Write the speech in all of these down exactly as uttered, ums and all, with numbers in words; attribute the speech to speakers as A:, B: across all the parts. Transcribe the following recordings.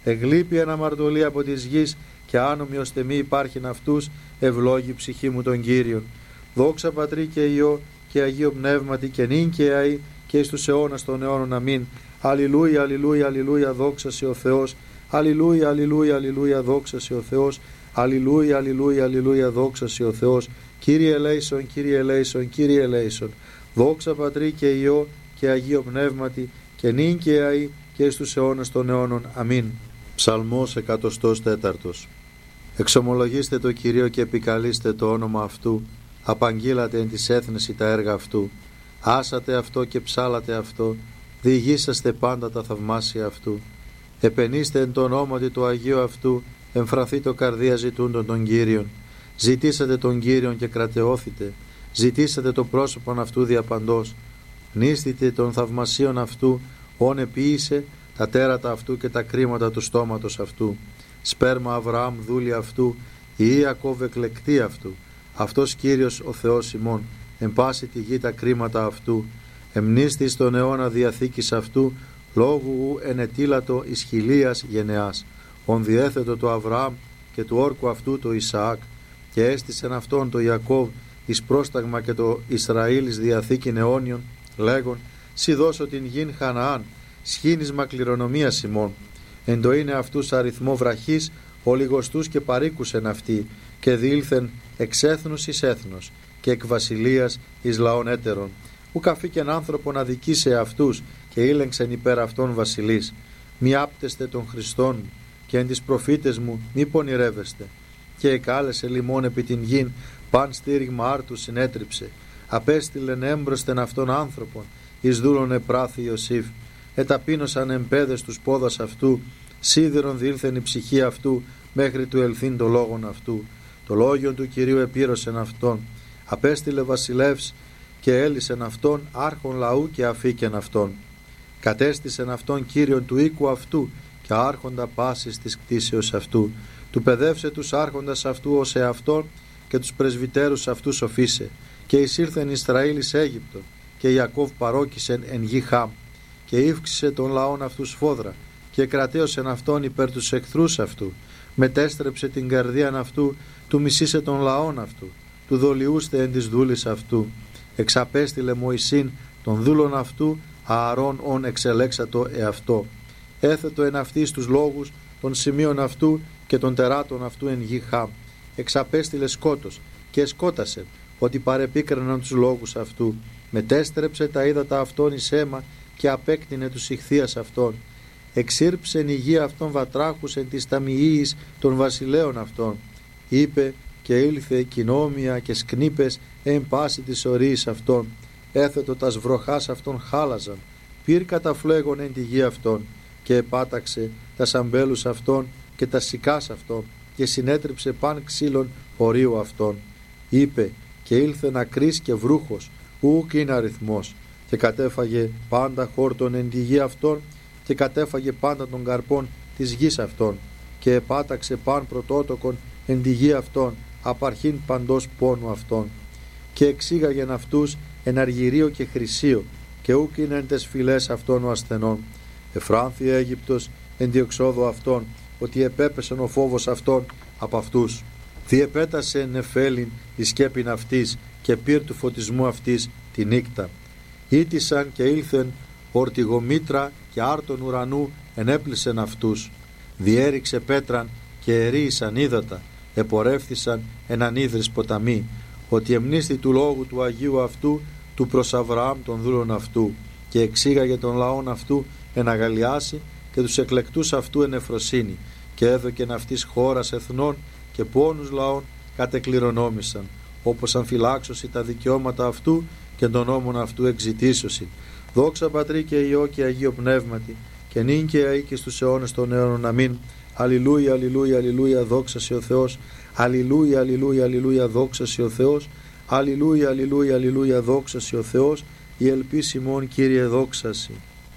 A: Εγλείπει αναμαρτωλή από της γης και άνομοι ώστε μη υπάρχειν αυτούς, ευλόγη ψυχή μου τον Κύριον. Δόξα Πατρί και Υιό και Αγίο Πνεύματι και νυν και αεί και εις τους αιώνας των αιώνων. Αμήν. Αλληλούια, αλληλούια, αλληλούια, δόξα σε ο Θεός. Αλληλούια, αλληλούια, αλληλούια, δόξα σε ο Θεός. Αλληλούια, αλληλούια, αλληλούια, δόξα σε ο Θεός. Κύριε ελέησον, Κύριε ελέησον, Κύριε ελέησον. Δόξα Πατρί και Υιό και Αγίο Πνεύματι και νυν και αεί και εις τους αιώνας των αιώνων. Αμήν. Ψαλμός εκατοστός τέταρτος. Εξομολογήστε το Κυρίο και επικαλείστε το όνομα αυτού. Απαγγείλατε εν της έθνεση τα έργα αυτού. Άσατε αυτό και ψάλατε αυτό. Διηγήσαστε πάντα τα θαυμάσια αυτού. Επενήστε εν το ονόματι του Αγίου αυτού. Εμφραθεί το καρδία ζητούντων των Κύριων. Ζητήσατε τον Κύριον και κρατεώθητε. Ζητήσατε το πρόσωπον αυτού διαπαντός. Νίστητε των θαυμασίων αυτού. Όν επίησε τα τέρατα αυτού και τα κρίματα του στόματος αυτού. Σπέρμα Αβραάμ δούλη αυτού. Η Ιακώβ εκλεκτή αυτού. Αυτός Κύριος ο Θεός ημών. Εν πάση τη γη τα κρίματα αυτού. Εμνίστη στον αιώνα διαθήκης αυτού. Λόγου ενετήλατο εις χιλίας γενεάς. Ον διέθετο το Αβραάμ και του όρκου αυτού το Ισαάκ. Και έστησεν αυτόν το Ιακώβ εις πρόσταγμα και το Ισραήλ εις διαθήκην αιώνιον, λέγον: Σι δώσω την γην Χαναάν, σχήνισμα κληρονομίας ημών. Εν το είναι αυτούς αριθμό βραχής, ολιγοστούς και παρήκουσεν αυτοί, και διήλθεν εξ έθνους εις έθνος, και εκ βασιλείας εις λαών έτερων. Ουκ αφήκεν άνθρωπον αδικήσε αυτούς, και ήλεγξεν υπέρ αυτών βασιλείς. Μη άπτεστε των Χριστών μου, και εν τις προφήτες μου μη πονηρεύεστε. Και εκάλεσε λιμών επί την γην, παν στήριγμα άρτου συνέτριψε. Απέστειλεν έμπροσθεν αυτών άνθρωπον, εις δούλων επράθη Ιωσήφ. Εταπείνωσαν εμπέδες τους πόδας αυτού, σίδερον διήλθεν η ψυχή αυτού, μέχρι του ελθύν το λόγον αυτού. Το λόγιον του Κυρίου επήρωσεν αυτόν. Απέστειλε βασιλεύς και έλυσεν αυτόν, άρχον λαού και αφήκεν αυτόν. Κατέστησεν αυτόν Κύριον του οίκου αυτού, και άρχοντα πάσης της κτήσεως αυτού. Του παιδεύσε τους άρχοντας αυτού ως εαυτόν, και τους πρεσβυτέρους αυτού σοφίσε. Και εισήλθεν Ισραήλ εις Αίγυπτον, και Ιακώβ παρόκησεν εν γη Χάμ. Και ύφξησε τον λαόν αυτού σφόδρα, και κρατέωσεν αυτόν υπέρ τους εχθρούς αυτού. Μετέστρεψε την καρδίαν αυτού, του μισήσε τον λαόν αυτού. Του δολιούστε εν της δούλης αυτού. Εξαπέστειλε Μωυσήν των δούλων αυτού, Ααρών ον εξελέξατο εαυτό. Έθετο εν αυτής τους λόγους των σημείων αυτού και των τεράτων αυτού εν γη Χάμ. Εξαπέστειλε σκότος και σκότασε, ότι παρεπίκραναν τους λόγους αυτού. Μετέστρεψε τα ύδατα αυτών εις αίμα και απέκτηνε τους ηχθείας αυτών. Εξήρψεν η γη αυτών βατράχους εν της ταμιείας των βασιλέων αυτών. Είπε και ήλθε κοινόμια και σκνήπες εν πάση της ορίης αυτών. Έθετο τας βροχάς αυτών χάλαζαν, πυρ καταφλέγον εν τη γη αυτών. Και επάταξε τα σαμπέλους αυτών και τα σικάς αυτών, και συνέτριψε παν ξύλων ορίου αυτών. Είπε και ήλθε ακρής και βρούχος, ούκ είναι αριθμός, και κατέφαγε πάντα χόρτον εν τη γη αυτών, και κατέφαγε πάντα των καρπών της γης αυτών, και επάταξε παν πρωτότοκον εν τη γη αυτών, απαρχήν παντός πόνου αυτών. Και εξήγαγεν αυτούς εν αργυρίο και χρυσίο, και ούκ είναι εν τες φυλές αυτών ο ασθενών. Εφράνθη Αίγυπτος εν διεξόδου αυτών, ότι επέπεσεν ο φόβος αυτών από αυτούς. Διεπέτασε νεφέλιν η σκέπην αυτής, και πυρ του φωτισμού αυτής τη νύκτα. Ήτησαν και ήλθεν ορτιγομήτρα και άρτων ουρανού ενέπλησεν αυτούς. Διέριξε πέτραν και ερίησαν ύδατα, επορεύθησαν εν ανίδρυς ποταμοί, ότι εμνίστη του λόγου του Αγίου αυτού, του προς Αβραάμ των δούλων αυτού, και εξήγαγε τον λαόν αυτού εν αγαλιάσει, και τους εκλεκτούς αυτού εν εφροσύνη, και έδωκεν αυτής χώρας εθνών και πόνους λαών κατεκληρονόμησαν, όπως αμφυλάξωση τα δικαιώματα αυτού και των νόμων αυτού εξητήσωσιν. Δόξα Πατρί και Υιό και Αγίο Πνεύματι, και νυν και αεί και στους αιώνες των αιώνων. Αμήν. Αλληλούια, αλληλούια, αλληλούια, δόξα σε ο Θεός. Αλληλούια, αλληλούια, αλληλούια, δόξα σε ο Θεός. Αλληλούια, αλληλούια, αλληλούια, δόξα σε ο Θεός. Η ελπίς ημών, Κύριε, δόξαση.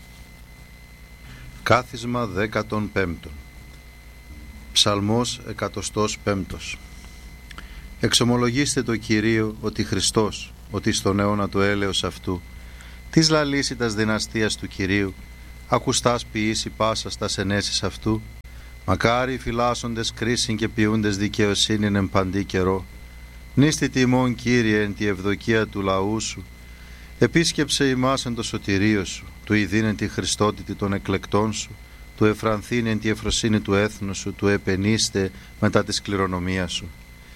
B: Κάθισμα δέκατον πέμπτον. Ψαλμός εκατοστός πέμπτος. Εξομολογήστε το Κυρίο ότι Χριστός, ότι στον αιώνα του έλεος αυτού, της λαλήσει τας δυναστείας του Κυρίου, ακουστάς ποιήσει πάσας τας ενέσεις αυτού, Μακάρι οι φυλάσσοντες κρίσιν και ποιούντες δικαιοσύνην εν παντή καιρό. Νίστη τιμών, Κύριε, εν τη ευδοκία του λαού σου. Επίσκεψε ημάς εν το σωτηρίο σου, του ειδήν εν τη χριστότητη των εκλεκτών σου, του εφρανθήν εν τη εφροσύνη του έθνου σου, του επενίστε μετά της κληρονομίας σου.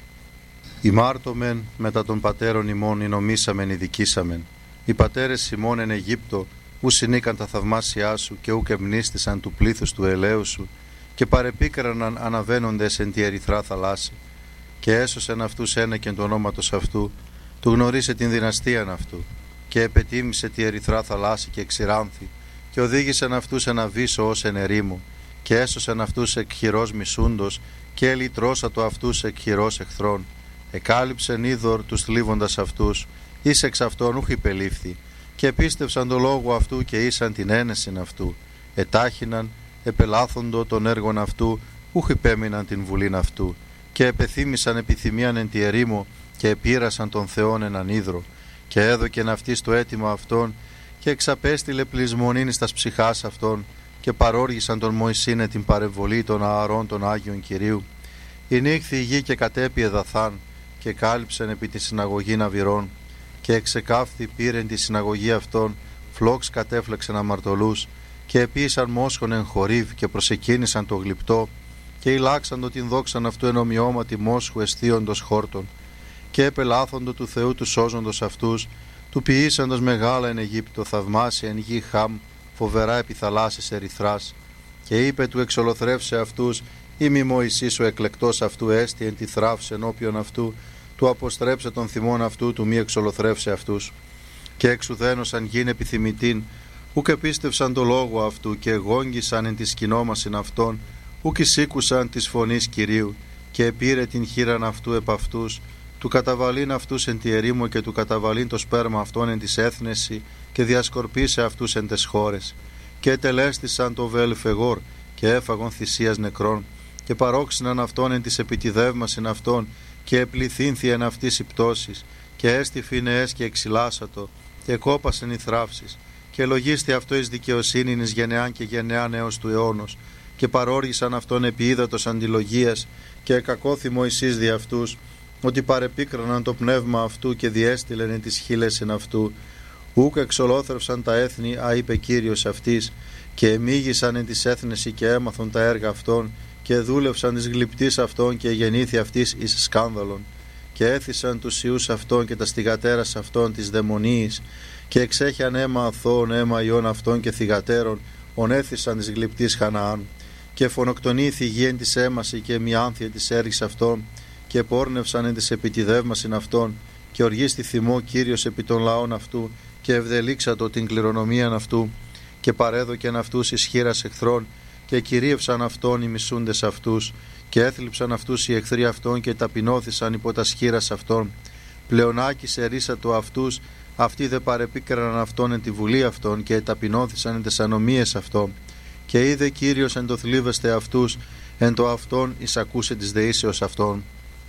B: Ημάρτωμεν μετά των πατέρων ημών εινομήσαμεν ειδικήσαμεν. Οι πατέρες ημών εν Αιγύπτο ου συνήκαν τα θαυμάσια σου και ουκ εμνίστησαν του πλήθους του ελαίου σου και παρεπίκραναν αναβαίνοντες εν τη ερυθρά θαλάσση. Και έσωσεν αυτούς ένεκεν του ονόματος αυτού, του γνωρίσε την δυναστείαν αυτού και επετίμησε τη ερυθρά θαλάσση και εξηράνθη και οδήγησεν αυτούς εν αβύσσο ως εν ερήμου και έσωσεν αυτούς εκ χειρός μισούντος και ελυτρώσατο αυτούς εκ χειρός εχθρών. Εκάλυψεν είδωρ τους θλίβοντας αυτούς, εις εξ αυτών ούχ υπελήφθη, και επίστευσαν το λόγο αυτού και ήσαν την ένεσιν αυτού. Ετάχυναν, επελάθοντο των έργων αυτού, ούχ υπέμειναν την βουλήν αυτού, και επεθύμησαν επιθυμίαν εν τη ερήμο, και επήρασαν τον Θεόν έναν ίδρο, και έδωκεν αυτής το αίτημα αυτών, και εξαπέστειλε πλεισμονήν στα ψυχάς αυτών, και παρόργησαν τον Μωυσήνε την παρεμβολή των ααρών των Άγιων Κυρίου. Ηνύχθη η γη και κατέπιε δαθάν, και κάλυψεν επί τη συναγωγή ναβυρών, και εξεκάφθη πήρεν τη συναγωγή αυτών, φλόξ κατέφλεξεν αμαρτωλούς, και επίησαν μόσχον εν χορύβ και προσεκίνησαν το γλυπτό, και ηλάξαντο την δόξαν αυτού εν ομοιώματι μόσχου εστίοντος χόρτων, και επελάθοντο του Θεού του σώζοντος αυτούς, του ποιήσαντος μεγάλα εν Αιγύπτο, θαυμάσια εν γη Χαμ, φοβερά επί θαλάσσης ερυθράς, και είπε του εξολοθρεύσε αυτούς, ή μη Μωυσής ο εκλεκτός αυτού έστι εν τη θράψη ενώπιον αυτού, του αποστρέψε τον θυμόν αυτού, του μη εξολοθρεύσε αυτούς. Και εξουδένωσαν γιν επιθυμητήν, ουκ επίστευσαν το λόγο αυτού, και γόγγισαν εν τη σκηνόμασιν αυτών, ουκ εισήκουσαν της φωνής Κυρίου, και επήρε την χείραν αυτού επ' αυτούς, του καταβαλήν αυτούς εν τη ερήμο και του καταβαλήν το σπέρμα αυτών εν της έθνεση, και διασκορπίσε αυτούς εν τες χώρες. Και ετελέστησαν το βέλφεγόρ, και έφαγον θυσίας νεκρών, και παρόξυναν αυτόν εν της επιτιδεύμασιν αυτών, και επληθύνθη εν αυτής η πτώσης, και έστι φινεές και εξυλάσατο, και κόπασεν οι θράψεις, και λογίστη αυτό εις δικαιοσύνην εις γενεάν και γενεάν έως του αιώνος, και παρόργησαν αυτόν επί ύδατος αντιλογίας, και εκακώθη Μωυσής δι' αυτούς, ότι παρεπίκραναν το πνεύμα αυτού και διέστειλεν εν τις χείλες εν αυτού, ούκ εξολόθρευσαν τα έθνη, α είπε Κύριος αυτής, και εμίγησαν εν της έθνεση και έμαθον τα έργα αυτών, και δούλευσαν της γλυπτής αυτών και γεννήθη αυτής εις σκάνδαλον, και έθισαν τους ιούς αυτών και τα στιγατέρας αυτών της δαιμονίης, και εξέχιαν αίμα αθώων αίμα ιών αυτών και θυγατέρων, ονέθισαν της γλυπτής Χαναάν, και φωνοκτονήθη η γη εν της έμαση και μη άνθια της έργης αυτών, και πόρνευσαν εν της επιτιδεύμασιν αυτών, και οργίστη θυμό Κύριος επί των λαών αυτού, και ευδελίξατο την κληρονομίαν αυτού, και παρέδοκεν αυτούς εις χείρας εχθρών, και κυρίευσαν αυτόν οι μισούντες αυτούς, και έθλιψαν αυτούς οι εχθροί αυτών, και ταπεινώθησαν υπό τα σχήρας αυτών. Πλεονάκησε ρίσατο αυτούς, αυτοί δε παρεπίκραναν αυτόν εν τη βουλή αυτών, και ταπεινώθησαν εν τες ανομίες αυτών. Και είδε Κύριος εν το θλίβεστε αυτούς, εν το αυτόν εισακούσε της δεήσεως αυτών.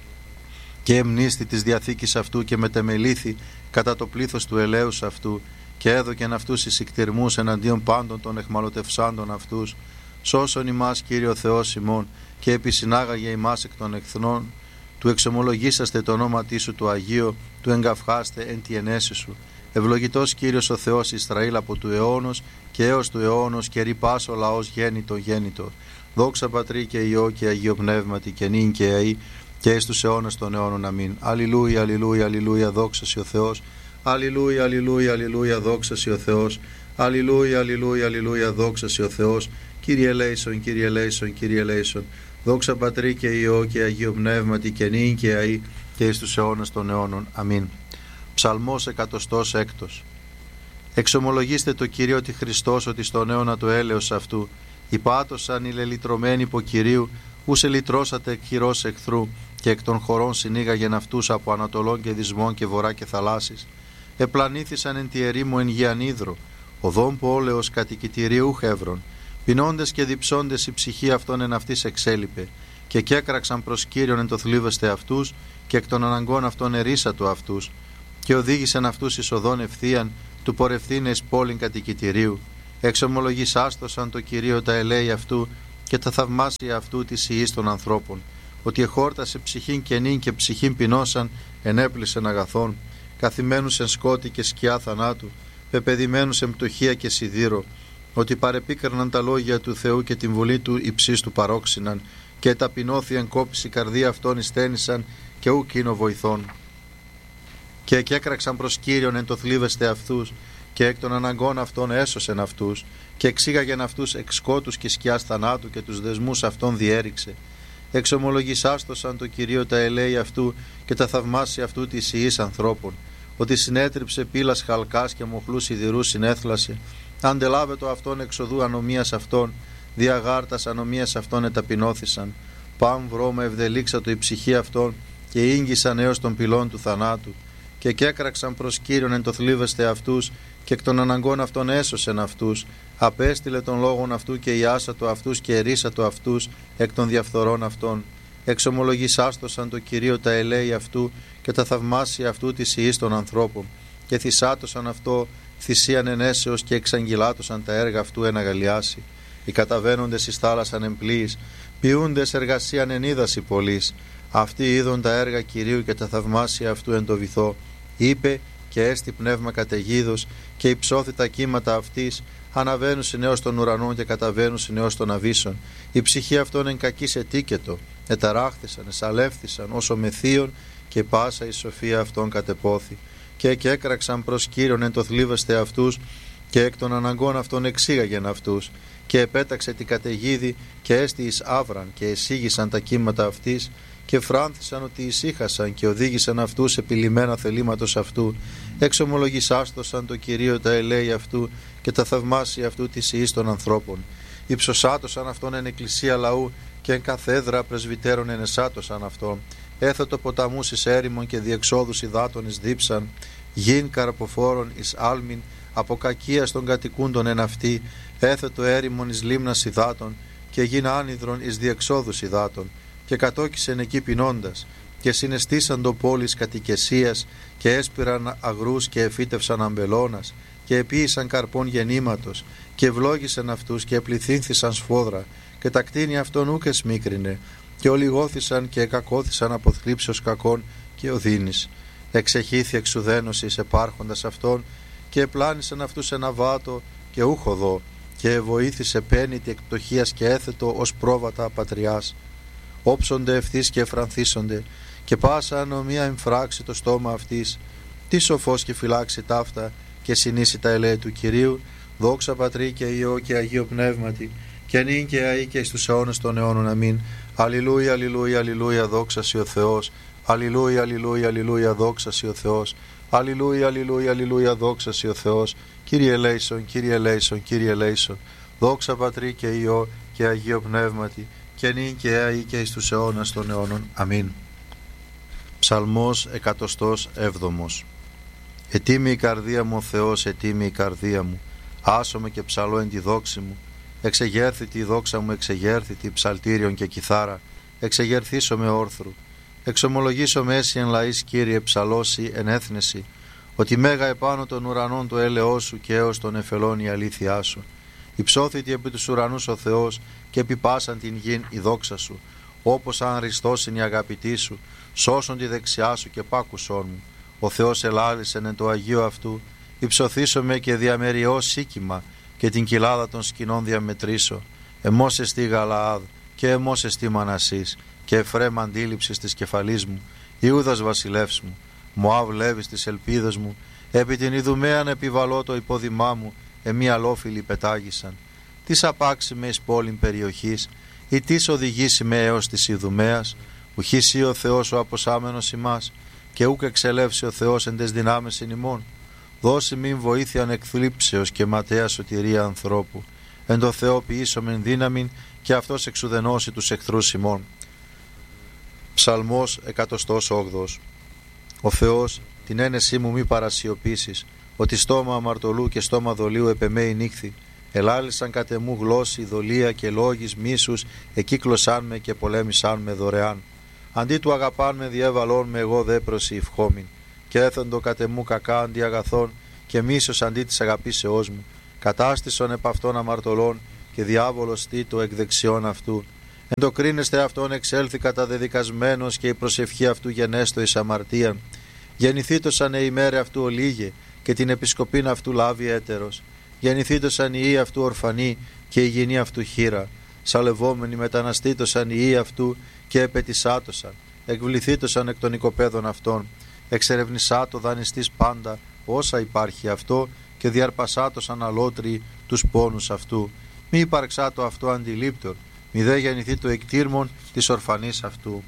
B: Και εμνίστη της διαθήκης αυτού, και μετεμελήθη κατά το πλήθος του ελέους αυτού, και έδωκεν αυτούς εις ικτηρμούς εναντίον πάντων των εχμαλωτευσάντων αυτούς. Σώσον ημάς Κύριο Θεός ημών, και επισυνάγαγε ημάς εκ των εχθρών, του εξομολογήσαστε το όνόματί σου του Αγίου, του εγκαυχάστε εν τη ενέση σου. Ευλογητός Κύριος ο Θεός Ισραήλ από του αιώνος και έως του αιώνος, και ρυπάς ο λαός γέννητο γέννητο. Δόξα Πατρί και Υιό και Αγίο Πνεύματι, και νυν και αεί και εις τους αιώνας των αιώνων. Αμήν. Αλληλούια, αλληλούια, αλληλούια, δόξα σοι ο Θεός. Αλληλούια, αλληλούια, αλληλούια, δόξα σοι ο Θεός. Αλληλούια, αλληλούια, αλληλούια, δόξα σοι ο Θεός. Κύριε ελέησον, Κύριε ελέησον, Κύριε ελέησον. Δόξα Πατρί και Υιό και Αγίο Πνεύματι, και νυν και αεί και εις τους αιώνας των αιώνων. Αμήν. Ψαλμός εκατοστός έκτος. Εξομολογήστε το Κυρίο ότι Χριστός, ότι στον αιώνα του έλεος αυτού, υπάτωσαν οι λελυτρωμένοι υπό Κυρίου, ους ελυτρώσατε εκ χειρός εχθρού, και εκ των χωρών συνήγαγεν αυτούς από Ανατολών και Δυσμών και Βορρά και θαλάσσης. Επλανήθησαν εν τη ερήμου εν γη ανίδρο, οδόν πόλεως κατοικητηρίου χεύρων. Πεινώντες και διψώντες η ψυχή αυτών εν αυτής εξέλιπε, και κέκραξαν προς Κύριον εν το θλίβεστε αυτούς, και εκ των αναγκών αυτών ερίσατο αυτούς, και οδήγησαν αυτούς εις οδόν ευθείαν, του πορευθύνε εις πόλην κατοικητηρίου. Εξομολογήσάστοσαν το Κυρίο τα ελέη αυτού, και τα θαυμάσια αυτού της ιής των ανθρώπων, ότι εχόρτασε ψυχήν κενήν και ψυχήν πεινώσαν, ενέπλησεν αγαθών, καθημένους εν σκότη και σκιά θανάτου, πεπαιδημένους εν πτωχία και σιδήρο, ότι παρεπίκραναν τα λόγια του Θεού και την βουλή του υψής του παρόξυναν, και ταπεινώθη εν κόπηση καρδία αυτών ειστένησαν, και ου κείνο βοηθών. Και εκέκραξαν προς Κύριον εν το θλίβεστε αυτούς, και εκ των αναγκών αυτών έσωσεν αυτούς, και εξήγαγεν αυτούς εξ σκότους και σκιάς θανάτου, και τους δεσμούς αυτών διέριξε. Εξομολογησάστοσαν το Κυρίο τα ελέη αυτού και τα θαυμάσια αυτού της ιής ανθρώπων, ότι συνέτριψε πύλας χαλκάς και μοχλούς σιδηρούς συνέθλασε, αντελάβετο αυτόν εξοδού ανομίας αυτών, διαγάρτας ανομίας αυτών εταπεινώθησαν, παν βρώμα ευδελίξατο η ψυχή αυτών, και ήγγισαν έως των πυλών του θανάτου, και κέκραξαν προς Κύριον εν το θλίβεστε αυτούς, και εκ των αναγκών αυτών έσωσεν αυτούς, απέστειλε των λόγων αυτού και ιάσατο αυτούς και ερίσατο αυτούς εκ των διαφθορών αυτών. Εξομολογησάστοσαν το Κυρίο τα ελέη αυτού και τα θαυμάσια αυτού της ιής των ανθρώπων, και θυσάτωσαν αυτό θυσίαν ενέσεως και εξαγγυλάτωσαν τα έργα αυτού εν αγαλιάσει. Οι καταβαίνοντες εις θάλασσαν εμπλοίης, ποιούντες εργασίαν εν ύδαση πολλής. Αυτοί είδον τα έργα Κυρίου και τα θαυμάσια αυτού εν το βυθό. Είπε και έστι πνεύμα καταιγίδος, και υψώθη τα κύματα αυτής, αναβαίνουσιν έως των ουρανών και καταβαίνουσιν έως των αβύσσων. Η ψυχή αυτών εν κακής ετίκετο, εταράχθησαν, εσαλεύθησαν όσο μεθύων, και πάσα η σοφία αυτών κατεπόθη. Και εκέκραξαν προς Κύριον εν το θλίβεστε αυτούς, και εκ των αναγκών αυτών εξήγαγεν αυτούς, και επέταξε την καταιγίδη, και έστι εις άβραν, και εσήγησαν τα κύματα αυτής, και φράνθησαν ότι ησύχασαν, και οδήγησαν αυτούς επιλυμμένα θελήματος αυτού. Εξομολογησάστοσαν το Κυρίο τα ελέη αυτού και τα θαυμάσια αυτού της ιής των ανθρώπων. Υψωσάτωσαν αυτόν εν εκκλησία λαού, και εν καθέδρα πρεσβυτέρων ενεσάτωσαν αυτόν. Έθετο ποταμούς εις έρημον και διεξόδους υδάτων εις δίψαν, γιν καρποφόρων εις άλμην, από κακίας των κατοικούντων εν αυτή, έθετο έρημον εις λίμνας υδάτων, και γιν άνυδρον εις διεξόδους υδάτων. Και κατόκισεν εκεί πεινώντας, και συναισθήσαν το πόλης κατοικεσίας, και έσπηραν αγρούς και εφύτευσαν αμπελώνας, και επίησαν καρπών γεννήματος, και ευλόγησαν αυτούς και επληθύνθησαν σφόδρα, και τα κτίνη αυτών ούκ εσμίκρινε, και ολιγώθησαν και εκακώθησαν από θλίψεως κακών και οδύνης. Εξεχήθη εξουδένωσης επάρχοντας αυτών, και επλάνησαν αυτούς ένα βάτο και ούχοδο, και βοήθησε πένητη εκ πτωχίας και έθετο ως πρόβατα πατριάς. Όψονται ευθύς και εφρανθίσονται, και πάσα ανομία εμφράξει το στόμα αυτής. Τι σοφός και φυλάξει ταύτα, και συνήσει τα ελέη του Κυρίου, δόξα Πατρί και Υιό και Αγίο Πνεύματι, και νυν και αεί και εις τους αιώνας των αιώνων. Αμήν. Αλληλούια, αλληλούια, αλληλούια, δόξα σοι ο Θεός. Αλληλούια, αλληλούια, αλληλούια, δόξα σοι ο Θεός. Αλληλούια, αλληλούια, αλληλούια, δόξα σοι ο Θεός. Κύριε ελέησον, Κύριε ελέησον, Κύριε ελέησον. Δόξα Πατρί και Υιό και Αγίο Πνεύματι, και νυν και αεί και εις τους αιώνας των αιώνων. Αμήν. Ψαλμός εκατοστός έβδομος. Ετίμη η καρδία μου ο Θεός, ετίμη η καρδία μου, άσομαι και ψαλώ εν τη δόξη μου. Εξεγέρθητη η δόξα μου, εξεγέρθητη ψαλτήριον και κιθάρα, εξεγερθήσω με όρθρου. Εξομολογήσω με έσυ εν λαής, Κύριε, ψαλώσει εν έθνεση, ότι μέγα επάνω των ουρανών το έλεος σου, και έως των εφελών η αλήθειά σου. Υψώθητη επί τους ουρανούς ο Θεός, και επί πάσαν την γην η δόξα σου. Όπως αν ριστώσιν η αγαπητή σου, σώσον τη δεξιά σου και πάκουσόν μου. Ο Θεός ελάλησεν εν το Αγίο αυτού, υψωθήσομαι και διαμεριώ σίκημα, και την κοιλάδα των σκηνών διαμετρήσω. Εμώς εστί Γαλαάδ, και εμώς εστί Μανασής, και Εφραίμ αντίληψης της κεφαλής μου, Ιούδας βασιλεύς μου, Μωάβ Λέβης της ελπίδας μου, επί την Ιδουμαίαν επιβαλώ το υπόδημά μου, εμεί αλόφιλοι πετάγησαν. Τις απάξει με εις πόλην περιοχής, ή τις οδηγήσει με έως της Ιδουμαίας, ουχήσει ο Θεός ο αποσάμενος ημάς, και ούκ εξελεύσει ο Θεός εν τες δυνάμεις εν ημών. Δώσει μην βοήθειαν εκθλίψεως και ματέα σωτηρία ανθρώπου. Εν το Θεό ποιήσομεν δύναμην, και αυτός εξουδενώσει τους εχθρούς ημών. Ψαλμός εκατοστός όγδοος. Ο Θεός την ένεσή μου μη παρασιωπήσεις, ότι στόμα αμαρτωλού και στόμα δολίου επεμέει νύχθη. Ελάλησαν κατ' εμού γλώσσοι, δολία και λόγης μίσους, εκύκλωσάν με και πολέμησάν με δωρεάν. Αντί του αγαπάν με διέβαλόν με, εγώ δε προσηυχόμην. Και έθεντο κατ' εμού κακά αντί αγαθών, και μίσος αντί της αγαπήσεώς μου. Κατάστησον επ' αυτών αμαρτωλών, και διάβολος τίτο εκ δεξιών αυτού. Εν το κρίνεστε αυτόν εξέλθει καταδεδικασμένος και η προσευχή αυτού γενέστο εις αμαρτίαν. Γεννηθήτωσαν η ημέρε αυτού ολίγε και την επισκοπήν αυτού λάβει έτερος. Γεννηθήτωσαν οι ιοί αυτού ορφανοί και η γυνή αυτού χείρα. Σαλευόμενοι μεταναστήτωσαν οι ιοί αυτού και επετισάτωσαν. Εκβληθήτωσαν εκ των οικοπαίδων αυτών. Εξερευνησάτο δανειστής πάντα όσα υπάρχει αυτό και διαρπασάτωσαν αλότριοι τους πόνους αυτού. Μη υπαρξάτο αυτό αντιλήπτορ, μη δε γεννηθεί το εκτήρμον της ορφανής αυτού.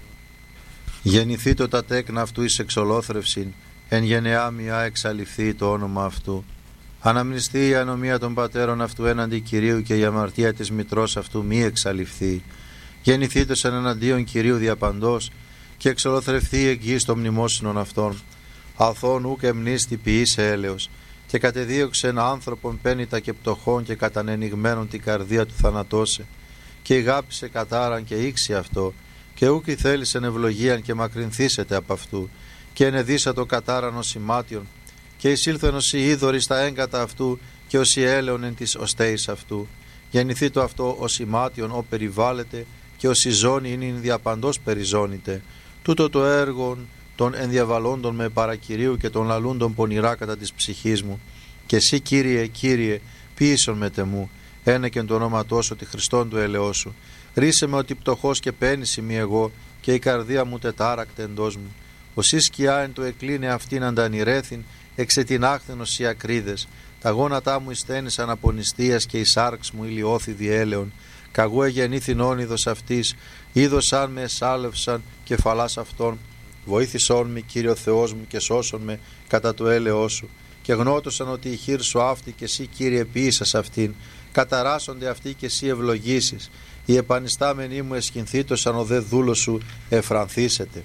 B: Γεννηθεί το τα τέκνα αυτού εις εξολόθρευσιν, εν γενεά μιά εξαλειφθεί το όνομα αυτού. Αναμνηστεί η ανομία των πατέρων αυτού έναντι Κυρίου και η αμαρτία της μητρός αυτού μη εξαλειφθεί. Γεννηθήτως εν εναντίον Κυρίου διαπαντός και εξολοθρευθεί η εγγύης των μνημόσυνων αυτών. Αθών ούκ εμνίστη ποιήσε έλεος και κατεδίωξε ένα άνθρωπον πένητα και πτωχών και κατανενιγμένον την καρδία του θανατώσε και ηγάπησε κατάραν και ήξι αυτό και ούκ η θέλησεν ευλογίαν και μακρυνθήσετε από αυτού και ενεδίσα το κατάραν ως ημάτιον και εισήλθεν ως η είδωρη στα έγκατα αυτού και ως η έλεον εν της οστέης αυτού. Γεννηθεί το αυτό ως ημάτιον ο περιβάλλεται και ως η ζώνη είναι διαπαντός περιζώνητε. Τούτο το έργον των ενδιαβαλόντων με παρακυρίου και των λαλούντων πονηρά κατά της ψυχής μου. Και εσύ Κύριε, Κύριε, ποιήσον με τεμού, ένεκεν το ονόματό σου τη Χριστόν του ελεός σου. Ρίσε με ότι πτωχός και πένηση μη εγώ και η καρδία μου τετάρακτε εντός μου. Ως η σκιά εν το εκλίνε αυτήν αντανηρέθην, εξετινάχθεν ως οι ακρίδες. Τα γόνατά μου εισθένησαν από νηστείας και η σάρξ μου ηλιώθη διέλεον. Καγού εγεννήθην όνειδος αυτής, είδωσαν με εσάλευσαν κεφαλάς αυτών. Βοήθησόν με, Κύριο Θεός μου, και σώσον με κατά το έλεος σου. Και γνώτωσαν ότι η χείρ σου αυτή και εσύ, Κύριε, ποιήσας αυτήν. Καταράσσονται αυτοί και εσύ ευλογήσεις. Οι επανιστάμενοι μου εσχυνθήτωσαν, ο δε δούλος σου εφρανθήσετε.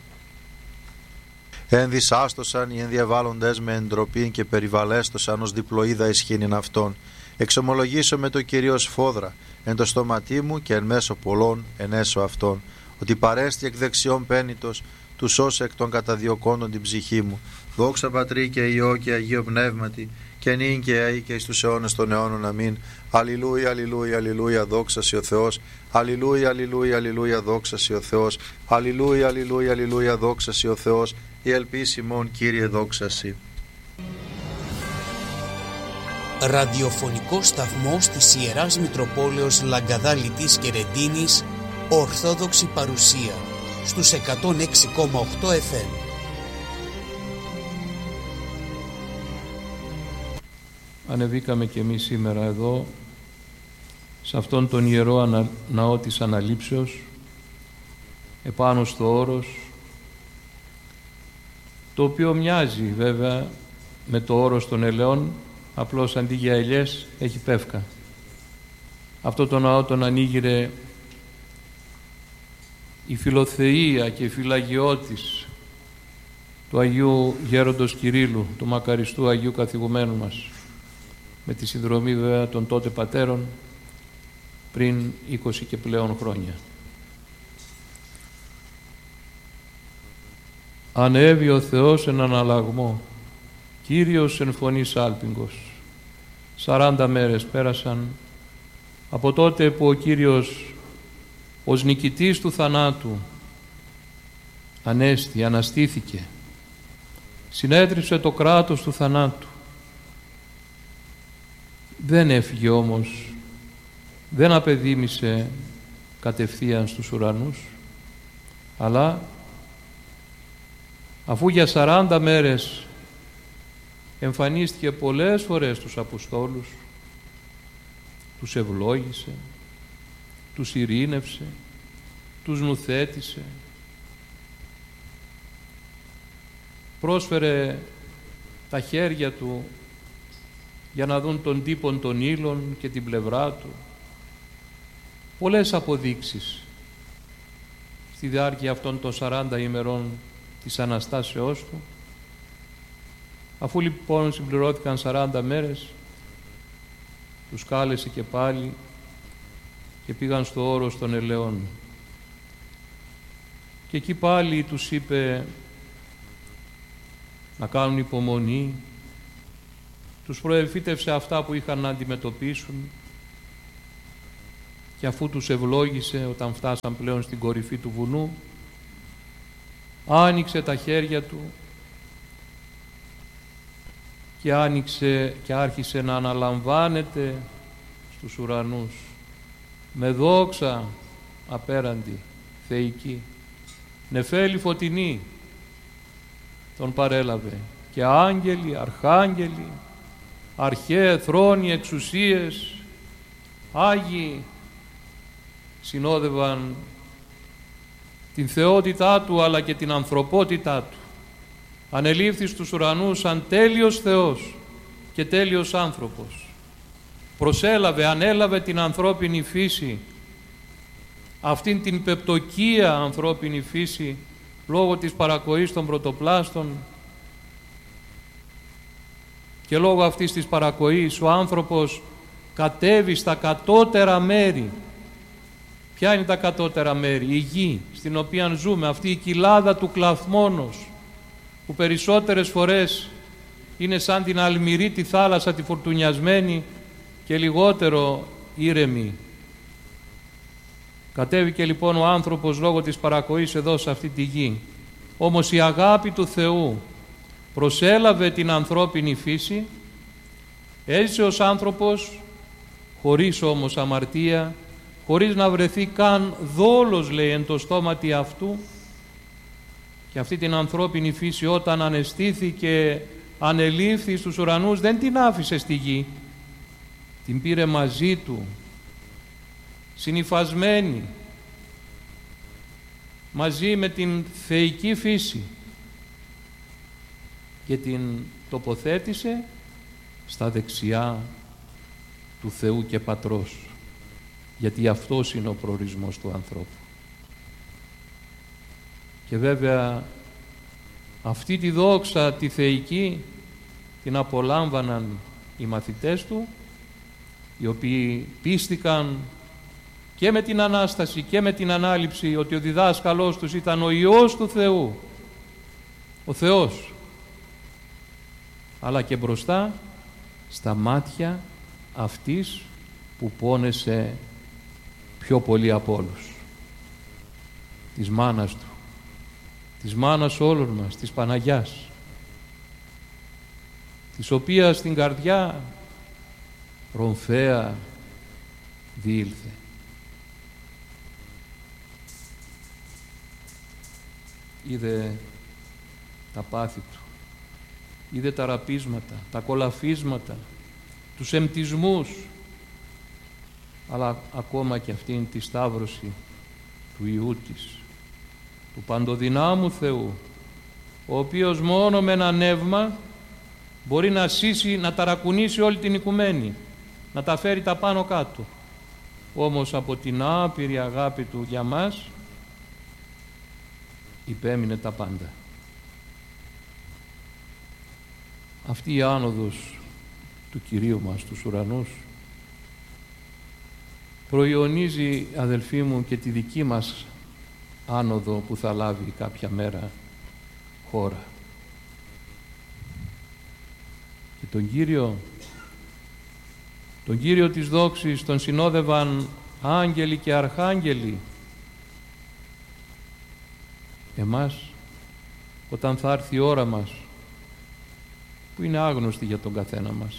B: Ενδυσάστοσαν οι ενδιαβάλλοντες με εντροπήν και περιβαλέστοσαν ως διπλοίδα ισχύνην αυτών. Εξομολογήσω με το Κυρίως φόδρα εν το στόματί μου και εν μέσω πολλών εν έσω αυτών, ότι παρέστη εκ δεξιών πένητος του σώσε εκ των καταδιωκόντων την ψυχή μου. Δόξα Πατρί και Υιό και Αγίο Πνεύματι και νυν και αεί και εις τους αιώνες των αιώνων. Αμήν. Αλληλούια, αλληλούια, αλληλούια, δόξα σοι ο Θεός. Αλληλούια, αλληλούια, αλληλούια, δόξα σοι ο Θεός. Αλληλούια, αλληλούια, αλληλούια, δόξα σοι ο Θεός. Η ελπίση μόν, Κύριε, δόξα σοι.
C: Ραδιοφωνικό σταθμός της Ιεράς Μητροπόλεως Λαγκαδά Λιτής και Ρεντίνης, Ορθόδοξη παρουσία στους εκατόν έξι κόμμα οκτώ εφ εμ.
D: Ανεβήκαμε και εμείς σήμερα εδώ σε αυτόν τον ιερό ανα... ναό της Αναλήψεως, επάνω στο όρος, το οποίο μοιάζει βέβαια με το όρος των ελαιών, απλώς αντί για ελιές έχει πεύκα. Αυτό το ναό τον ανοίγειρε η φιλοθεία και η φυλαγιώτης του Αγίου Γέροντος Κυρίλλου, του μακαριστού Αγίου Καθηγουμένου μας, με τη συνδρομή βέβαια των τότε πατέρων πριν είκοσι και πλέον χρόνια. Ανέβη ο Θεός εν αναλλαγμό, Κύριος εν φωνής άλπιγγος. Σαράντα μέρες πέρασαν από τότε που ο Κύριος ως νικητής του θανάτου ανέστη, αναστήθηκε, συνέτριψε το κράτος του θανάτου. Δεν έφυγε όμως, δεν απεδίμησε κατευθείαν στους ουρανούς, αλλά αφού για σαράντα μέρες εμφανίστηκε πολλές φορές στους Αποστόλους, τους ευλόγησε, τους ειρήνευσε, τους νουθέτησε, πρόσφερε τα χέρια του για να δουν τον τύπον των ύλων και την πλευρά του. Πολλές αποδείξεις στη διάρκεια αυτών των σαράντα ημερών της Αναστάσεώς του. Αφού λοιπόν συμπληρώθηκαν σαράντα μέρες, τους κάλεσε και πάλι και πήγαν στο όρος των ελαιών. Και εκεί πάλι τους είπε να κάνουν υπομονή, τους προεφήτευσε αυτά που είχαν να αντιμετωπίσουν και αφού τους ευλόγησε όταν φτάσαν πλέον στην κορυφή του βουνού, άνοιξε τα χέρια του και άνοιξε και άρχισε να αναλαμβάνεται στους ουρανούς με δόξα απέραντη, θεϊκή, νεφέλη φωτεινή τον παρέλαβε, και άγγελοι, αρχάγγελοι, αρχαίε, θρόνοι, εξουσίες, Άγιοι συνόδευαν την θεότητά του αλλά και την ανθρωπότητά του. Ανελήφθη στους ουρανούς σαν τέλειος Θεός και τέλειος άνθρωπος. Προσέλαβε, ανέλαβε την ανθρώπινη φύση, αυτήν την πεπτοκία ανθρώπινη φύση, λόγω της παρακοής των πρωτοπλάστων, και λόγω αυτής της παρακοής ο άνθρωπος κατέβει στα κατώτερα μέρη. Ποια είναι τα κατώτερα μέρη? Η γη στην οποία ζούμε, αυτή η κοιλάδα του κλαθμόνος, που περισσότερες φορές είναι σαν την αλμυρή τη θάλασσα τη φορτουνιασμένη και λιγότερο ήρεμη. Κατέβηκε λοιπόν ο άνθρωπος λόγω της παρακοής εδώ σε αυτή τη γη. Όμως η αγάπη του Θεού προσέλαβε την ανθρώπινη φύση, έζησε ως άνθρωπος, χωρίς όμως αμαρτία, χωρίς να βρεθεί καν δόλος, λέει, εν το στόματι αυτού, και αυτή την ανθρώπινη φύση όταν ανεστήθηκε, ανελήφθη στους ουρανούς, δεν την άφησε στη γη, την πήρε μαζί του, συνυφασμένη, μαζί με την θεϊκή φύση, και την τοποθέτησε στα δεξιά του Θεού και Πατρός, γιατί αυτός είναι ο προορισμός του ανθρώπου. Και βέβαια αυτή τη δόξα τη θεϊκή την απολάμβαναν οι μαθητές του, οι οποίοι πίστηκαν και με την Ανάσταση και με την Ανάληψη ότι ο διδάσκαλός τους ήταν ο Υιός του Θεού, ο Θεός, αλλά και μπροστά στα μάτια αυτής που πόνεσε πιο πολύ από όλους, της μάνας του, της μάνας όλων μας, της Παναγιάς, της οποίας στην καρδιά ρομφαία διήλθε. Είδε τα πάθη του, είδε τα ραπίσματα, τα κολαφίσματα, τους εμπτισμούς, αλλά ακόμα και αυτήν τη σταύρωση του Υιού της, του παντοδυνάμου Θεού, ο οποίος μόνο με ένα νεύμα μπορεί να σύσει, να ταρακουνήσει όλη την οικουμένη, να τα φέρει τα πάνω κάτω. Όμως από την άπειρη αγάπη του για μας υπέμεινε τα πάντα. Αυτή η άνοδος του Κυρίου μας στους ουρανούς προϊονίζει, αδελφοί μου, και τη δική μας άνοδο που θα λάβει κάποια μέρα χώρα. Και τον Κύριο, τον Κύριο της δόξης τον συνόδευαν άγγελοι και αρχάγγελοι. Εμάς, όταν θα έρθει η ώρα μας, που είναι άγνωστη για τον καθένα μας,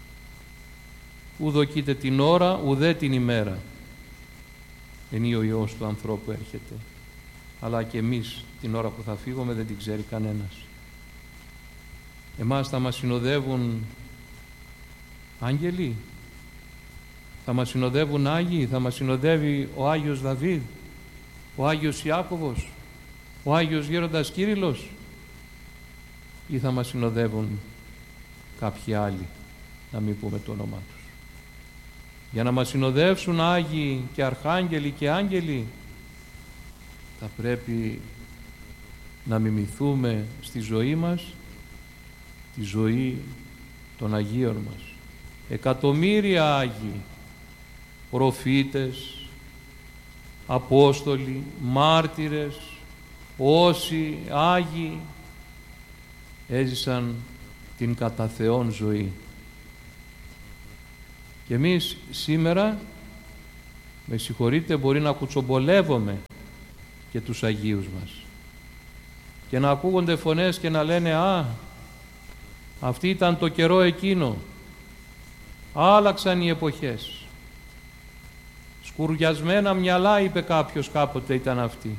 D: ουδο κοίται την ώρα, ουδέ την ημέρα, είναι ο Υιός του ανθρώπου έρχεται, αλλά και εμείς την ώρα που θα φύγουμε δεν την ξέρει κανένας. Εμάς θα μας συνοδεύουν άγγελοι, θα μας συνοδεύουν Άγιοι, θα μας συνοδεύει ο Άγιος Δαβίδ, ο Άγιος Ιάκωβος, ο Άγιος Γέροντας Κύριλλος, ή θα μας συνοδεύουν κάποιοι άλλοι, να μην πούμε το όνομά τους? Για να μας συνοδεύσουν Άγιοι και Αρχάγγελοι και Άγγελοι, θα πρέπει να μιμηθούμε στη ζωή μας τη ζωή των Αγίων μας. Εκατομμύρια Άγιοι, προφήτες, Απόστολοι, μάρτυρες, όσοι Άγιοι έζησαν την κατά Θεόν ζωή. Και εμείς σήμερα Με συγχωρείτε, μπορεί να κουτσομπολεύομαι και τους Αγίους μας και να ακούγονται φωνές και να λένε «Α, αυτή ήταν το καιρό εκείνο, άλλαξαν οι εποχές». Σκουριασμένα μυαλά, είπε κάποιος κάποτε, ήταν αυτοί.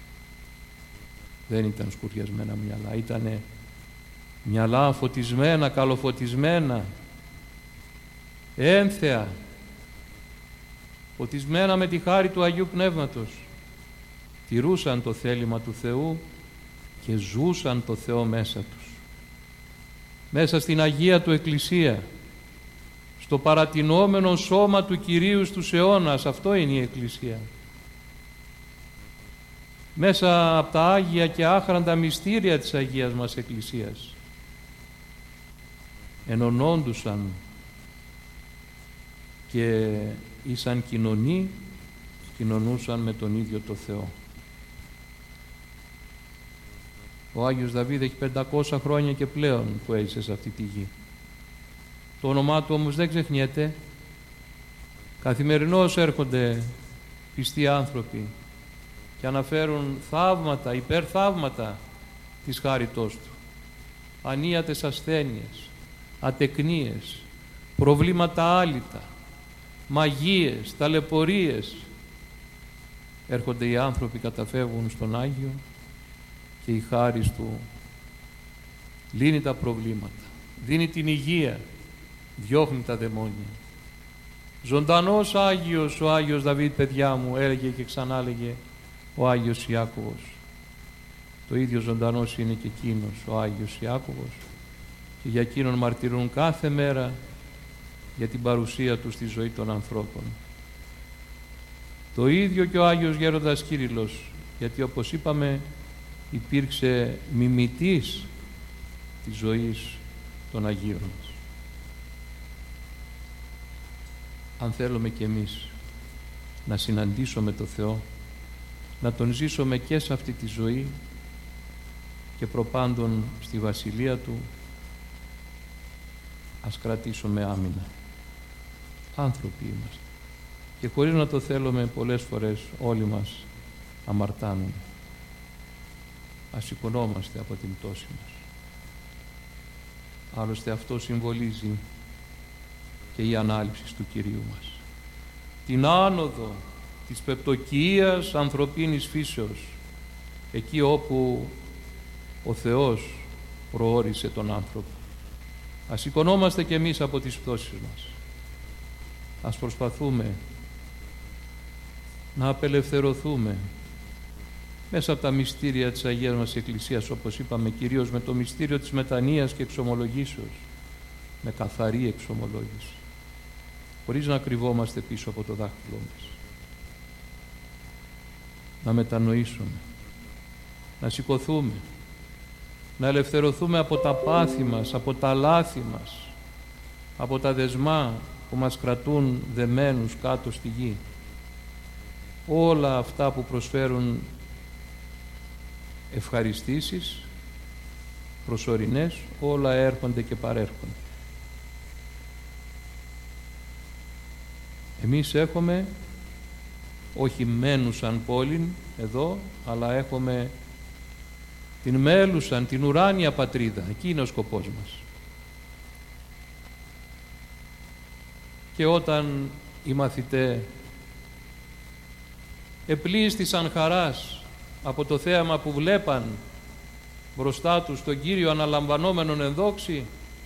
D: Δεν ήταν σκουριασμένα μυαλά, ήταν μυαλά φωτισμένα, καλοφωτισμένα, ένθεα, φωτισμένα με τη χάρη του Αγίου Πνεύματος. Τηρούσαν το θέλημα του Θεού και ζούσαν το Θεό μέσα τους. Μέσα στην Αγία του Εκκλησία, στο παρατηνόμενο σώμα του Κυρίου στους αιώνας, αυτό είναι η Εκκλησία. Μέσα από τα Άγια και άχραντα μυστήρια της Αγίας μας Εκκλησίας ενωνόντουσαν και ήσαν κοινωνοί, κοινωνούσαν με τον ίδιο το Θεό. Ο Άγιος Δαβίδ έχει πεντακόσια χρόνια και πλέον που έζησε σε αυτή τη γη. Το όνομά του όμως δεν ξεχνιέται. Καθημερινώς έρχονται πιστοί άνθρωποι και αναφέρουν θαύματα, υπερθαύματα της χάριτός του. Ανίατες ασθένειες, ατεκνίες, προβλήματα άλυτα, μαγείες, ταλαιπωρίες. Έρχονται οι άνθρωποι, καταφεύγουν στον Άγιο και η χάρις του λύνει τα προβλήματα, δίνει την υγεία, διώχνει τα δαιμόνια. Ζωντανός Άγιος ο Άγιος Δαβίδ, παιδιά μου, έλεγε και ξανά έλεγε ο Άγιος Ιάκωβος. Το ίδιο ζωντανός είναι και εκείνος ο Άγιος Ιάκωβος και για εκείνον μαρτυρούν κάθε μέρα για την παρουσία του στη ζωή των ανθρώπων. Το ίδιο και ο Άγιος Γέροντας Κύριλλος, γιατί όπως είπαμε υπήρξε μιμητής της ζωής των Αγίων μας. Αν θέλουμε κι εμείς να συναντήσουμε το Θεό, να τον ζήσουμε και σε αυτή τη ζωή και προπάντων στη Βασιλεία Του, ας κρατήσουμε άμυνα. Άνθρωποι είμαστε και χωρίς να το θέλουμε πολλές φορές όλοι μας αμαρτάνουμε. Ας σηκωνόμαστε από την πτώση μας. Άλλωστε αυτό συμβολίζει και η ανάληψη του Κυρίου μας. Την άνοδο της πεπτοκυίας ανθρωπίνης φύσεως, εκεί όπου ο Θεός προόρισε τον άνθρωπο. Ας σηκωνόμαστε και εμείς από τις πτώσεις μας. Ας προσπαθούμε να απελευθερωθούμε μέσα από τα μυστήρια της Αγίας μας Εκκλησίας, όπως είπαμε, κυρίως με το μυστήριο της μετανοίας και εξομολογήσεως, με καθαρή εξομολόγηση, χωρίς να κρυβόμαστε πίσω από το δάχτυλό μας. Να μετανοήσουμε, να σηκωθούμε, να ελευθερωθούμε από τα πάθη μας, από τα λάθη μας, από τα δεσμά που μας κρατούν δεμένους κάτω στη γη. Όλα αυτά που προσφέρουν ευχαριστήσεις προσωρινές, όλα έρχονται και παρέρχονται. Εμείς έχουμε όχι μένουσαν πόλην εδώ, αλλά έχουμε την μέλουσαν, την ουράνια πατρίδα. Εκεί είναι ο σκοπός μας. Και όταν οι μαθητές επλήστησαν χαράς από το θέαμα που βλέπαν μπροστά τους τον Κύριο αναλαμβανόμενον εν δόξη,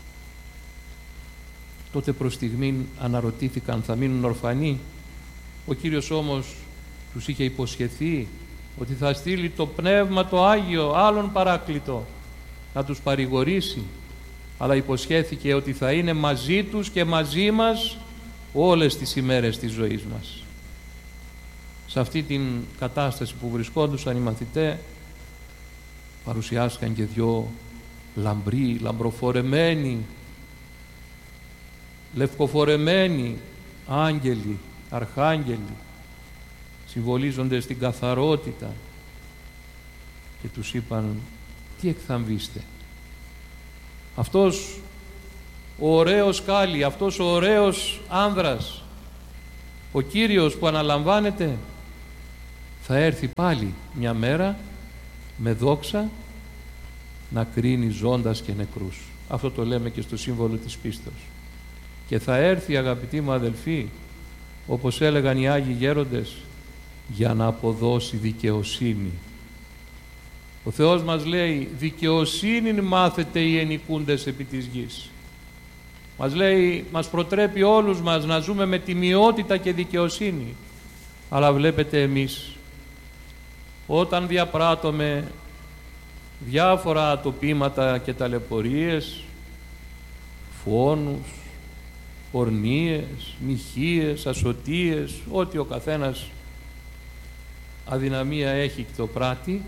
D: τότε προς στιγμήν αναρωτήθηκαν θα μείνουν ορφανοί. Ο Κύριος όμως τους είχε υποσχεθεί ότι θα στείλει το Πνεύμα το Άγιο, άλλον παράκλητο, να τους παρηγορήσει, αλλά υποσχέθηκε ότι θα είναι μαζί τους και μαζί μας όλες τις ημέρες της ζωής μας. Σε αυτή την κατάσταση που βρισκόντουσαν οι μαθητές, παρουσιάστηκαν και δυο λαμπροί, λαμπροφορεμένοι, λευκοφορεμένοι άγγελοι, αρχάγγελοι, συμβολίζονται στην καθαρότητα, και τους είπαν τι εκθαμβείστε. Αυτός ο ωραίος σκάλι, αυτός ο ωραίος άνδρας Ο Κύριος που αναλαμβάνεται θα έρθει πάλι μια μέρα με δόξα να κρίνει ζώντας και νεκρούς. Αυτό το λέμε και στο σύμβολο της πίστεως. Και θα έρθει, αγαπητοί μου αδελφοί, όπως έλεγαν οι Άγιοι Γέροντες, για να αποδώσει δικαιοσύνη. Ο Θεός μας λέει, δικαιοσύνη μάθετε οι ενοικούντες επί της γης. Μας λέει, μας προτρέπει όλους μας να ζούμε με τιμιότητα και δικαιοσύνη. Αλλά βλέπετε εμείς, όταν διαπράττουμε διάφορα ατοπήματα και ταλαιπωρίες, φόνους, πορνίες, μοιχείες, ασωτίες, ό,τι ο καθένας αδυναμία έχει και το πράττει,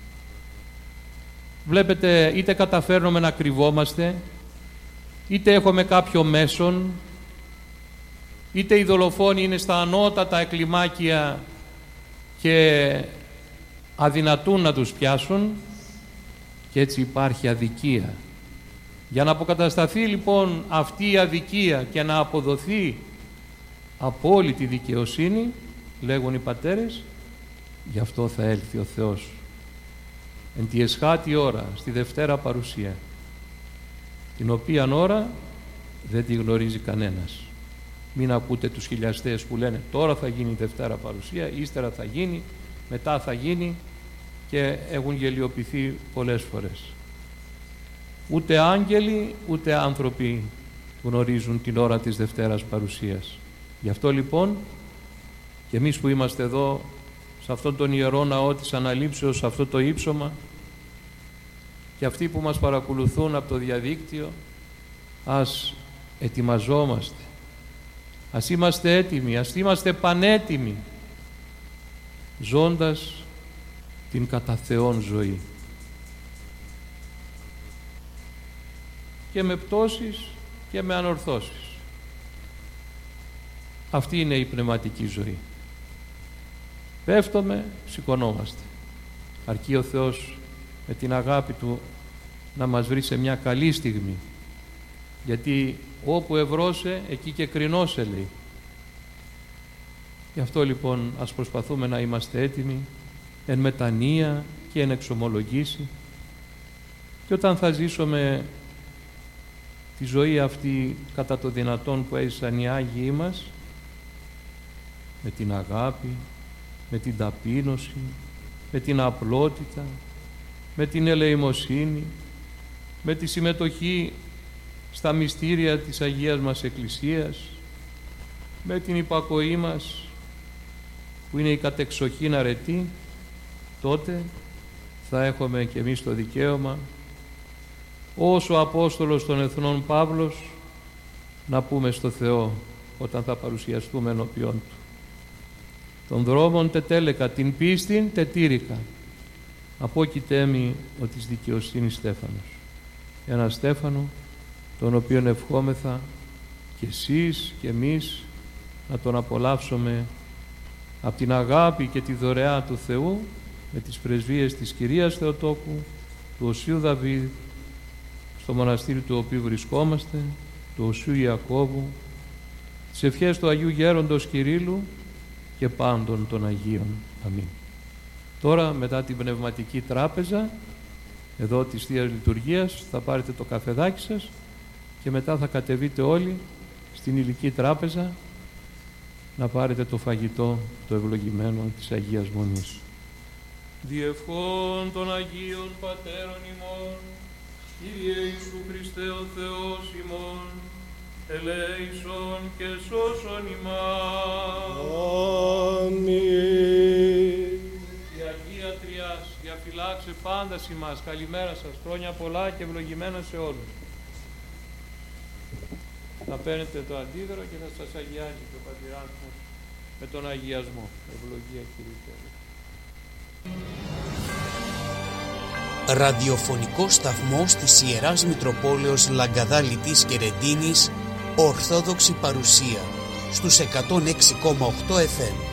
D: βλέπετε, είτε καταφέρνουμε να κρυβόμαστε, είτε έχουμε κάποιο μέσον, είτε οι δολοφόνοι είναι στα ανώτατα εκκλιμάκια και αδυνατούν να τους πιάσουν, και έτσι υπάρχει αδικία. Για να αποκατασταθεί λοιπόν αυτή η αδικία και να αποδοθεί απόλυτη δικαιοσύνη, λέγουν οι πατέρες, γι' αυτό θα έλθει ο Θεός εν τη εσχάτη ώρα, στη Δευτέρα Παρουσία, την οποία ώρα δεν τη γνωρίζει κανένας. Μην ακούτε τους χιλιαστές που λένε τώρα θα γίνει η Δευτέρα Παρουσία, ύστερα θα γίνει, μετά θα γίνει, και έχουν γελιοποιηθεί πολλές φορές. Ούτε άγγελοι ούτε άνθρωποι γνωρίζουν την ώρα της Δευτέρας Παρουσίας. Γι' αυτό λοιπόν και εμείς που είμαστε εδώ σε αυτόν τον ιερό ναό της Αναλήψεως, σε αυτό το ύψωμα, και αυτοί που μας παρακολουθούν από το διαδίκτυο, ας ετοιμαζόμαστε, ας είμαστε έτοιμοι, ας είμαστε πανέτοιμοι, ζώντας την κατά Θεόν ζωή. Και με πτώσεις και με ανορθώσεις. Αυτή είναι η πνευματική ζωή. Πέφτουμε, σηκωνόμαστε. Αρκεί ο Θεός με την αγάπη Του να μας βρει σε μια καλή στιγμή. Γιατί όπου ευρώσε, εκεί και κρινώσε, λέει. Γι' αυτό λοιπόν ας προσπαθούμε να είμαστε έτοιμοι εν μετανία και εν εξομολογήσει, και όταν θα ζήσουμε τη ζωή αυτή κατά το δυνατόν που έζησαν οι Άγιοι μας, με την αγάπη, με την ταπείνωση, με την απλότητα, με την ελεημοσύνη, με τη συμμετοχή στα μυστήρια της Αγίας μας Εκκλησίας, με την υπακοή μας που είναι η κατεξοχήν αρετή, τότε θα έχουμε και εμείς το δικαίωμα, ως ο Απόστολος των Εθνών Παύλος, να πούμε στο Θεό όταν θα παρουσιαστούμε ενώπιον Του. Των δρόμων τετέλεκα, την πίστην τετήρικα. Απόκειτέ μη ο της δικαιοσύνης στέφανος. Ένα στέφανο τον οποίον ευχόμεθα και εσείς και εμείς να τον απολαύσουμε από την αγάπη και τη δωρεά του Θεού, με τις πρεσβείες της Κυρίας Θεοτόκου, του Οσίου Δαβίδ, στο μοναστήρι του οποίου βρισκόμαστε, του Οσίου Ιακώβου, τις ευχές του Αγίου Γέροντος Κυρίλλου και πάντων των Αγίων. Αμήν. Τώρα, μετά την πνευματική τράπεζα εδώ της Θείας Λειτουργίας, θα πάρετε το καφεδάκι σας και μετά θα κατεβείτε όλοι στην ηλική τράπεζα να πάρετε το φαγητό το ευλογημένο της Αγίας Μονής. Διευχών των Αγίων Πατέρων ημών, Κύριε Ιησού Χριστέ ο Θεός ημών, ελέησον και σώσον ημάς.
E: Αμήν.
D: Η Αγία Τριάς διαφυλάξε πάντα ημάς. Καλημέρα σας, χρόνια πολλά και ευλογημένα σε όλους. Θα παίρνετε το αντίδωρο και θα σας αγιάζει και ο Πατηράρχος με τον αγιασμό. Ευλογία Κύριε.
C: Ραδιοφωνικό σταθμός της Ιεράς Μητροπόλεως Λαγκαδά Λιτής και Ρεντίνης, Ορθόδοξη Παρουσία, στους εκατόν έξι κόμμα οκτώ εφ εμ.